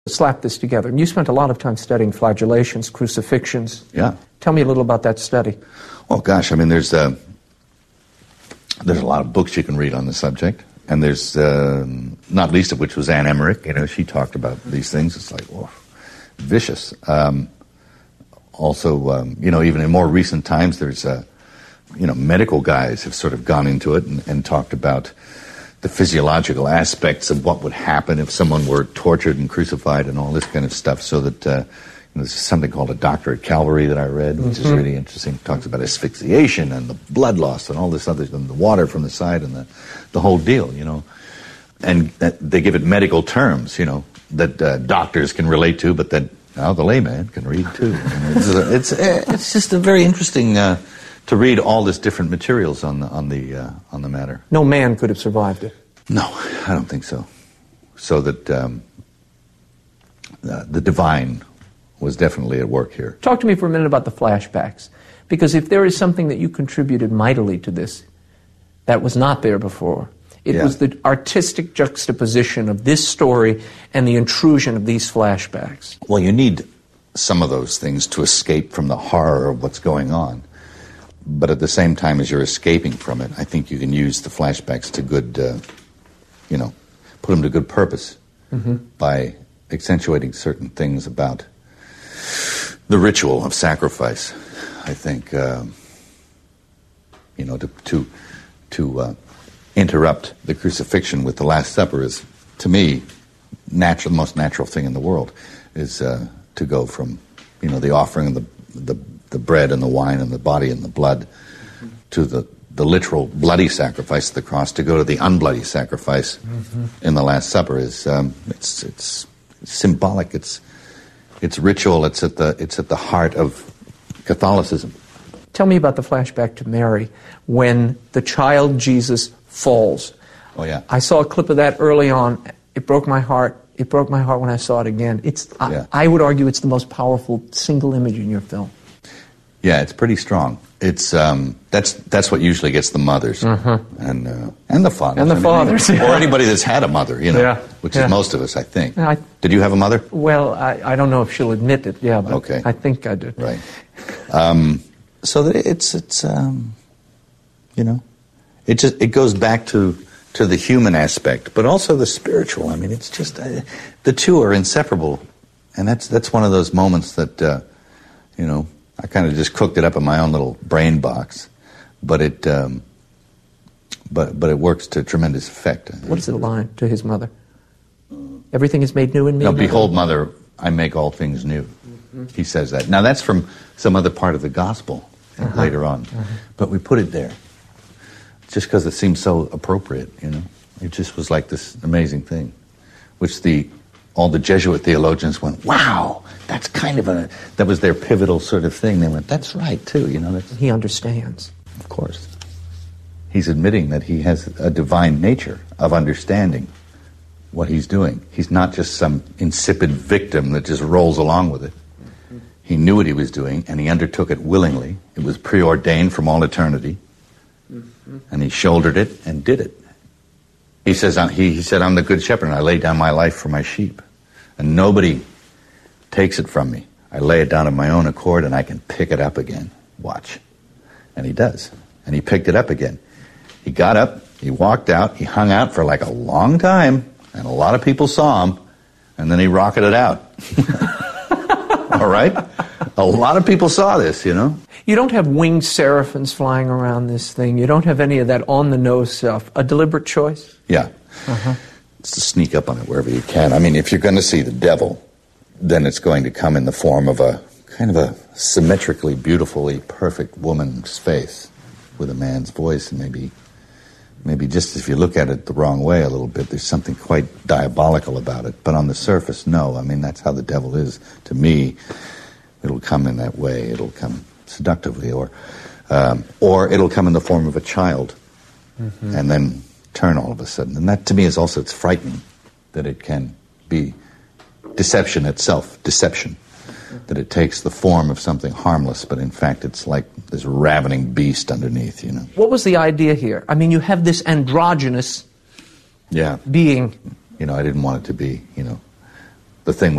slap this together. And you spent a lot of time studying flagellations, crucifixions. Yeah. Tell me a little about that study. Well, gosh, I mean, there's a lot of books you can read on the subject, and there's not least of which was Anne Emmerich. You know, she talked about these things. It's like, whoa, vicious. Also, you know, even in more recent times, there's you know, medical guys have sort of gone into it and talked about the physiological aspects of what would happen if someone were tortured and crucified and all this kind of stuff, so that you know, there's something called A Doctor at Calvary that I read, which is really interesting. It talks about asphyxiation and the blood loss and all this other, and the water from the side and the whole deal, you know. And they give it medical terms, you know, that doctors can relate to, but that now the layman can read too. It's just a very interesting to read all this different materials on the matter. No man could have survived it. No, I don't think so. So that the divine was definitely at work here. Talk to me for a minute about the flashbacks, because if there is something that you contributed mightily to this that was not there before, it was the artistic juxtaposition of this story and the intrusion of these flashbacks. Well, you need some of those things to escape from the horror of what's going on. But at the same time as you're escaping from it, I think you can use the flashbacks to good, you know, put them to good purpose by accentuating certain things about the ritual of sacrifice. I think, you know, to interrupt the crucifixion with the Last Supper is, to me, the most natural thing in the world is to go from, you know, the offering of the bread and the wine and the body and the blood to the literal bloody sacrifice of the cross, to go to the unbloody sacrifice in the Last Supper is it's symbolic. It's ritual. It's at the heart of Catholicism. Tell me about the flashback to Mary when the child Jesus falls. Oh yeah, I saw a clip of that early on. It broke my heart. It broke my heart when I saw it again. I would argue it's the most powerful single image in your film. Yeah, it's pretty strong. It's that's what usually gets the mothers and the fathers and the fathers, or anybody that's had a mother, you know, which is most of us, I think. Did you have a mother? Well, I don't know if she'll admit it. Yeah, but okay. I think I did. Right. So that it's you know, it goes back to the human aspect, but also the spiritual. I mean, it's just the two are inseparable, and that's one of those moments that you know. I kind of just cooked it up in my own little brain box, but it works to tremendous effect. What is the line to his mother? Everything is made new in me. No, behold, mother, I make all things new. He says that. Now that's from some other part of the gospel later on, but we put it there just because it seems so appropriate. You know, it just was like this amazing thing, which all the Jesuit theologians went, wow, that's kind of that was their pivotal sort of thing. They went, that's right, too, you know. He understands. Of course. He's admitting that he has a divine nature of understanding what he's doing. He's not just some insipid victim that just rolls along with it. He knew what he was doing, and he undertook it willingly. It was preordained from all eternity, and he shouldered it and did it. He says, he said, I'm the good shepherd, and I lay down my life for my sheep. And nobody takes it from me. I lay it down of my own accord, and I can pick it up again. Watch. And he does. And he picked it up again. He got up, he walked out, he hung out for like a long time, and a lot of people saw him, and then he rocketed out. All right? A lot of people saw this, you know? You don't have winged seraphims flying around this thing. You don't have any of that on-the-nose stuff. A deliberate choice? Yeah. It's to sneak up on it wherever you can. I mean, if you're going to see the devil, then it's going to come in the form of a kind of a symmetrically, beautifully perfect woman's face with a man's voice, and maybe just if you look at it the wrong way a little bit, there's something quite diabolical about it. But on the surface, no. I mean, that's how the devil is. To me, it'll come in that way. It'll come seductively, or it'll come in the form of a child, and then turn all of a sudden. And that, to me, is also, it's frightening that it can be deception itself, deception, that it takes the form of something harmless, but in fact it's like this ravening beast underneath, you know. What was the idea here? I mean, you have this androgynous being. You know, I didn't want it to be, you know, the thing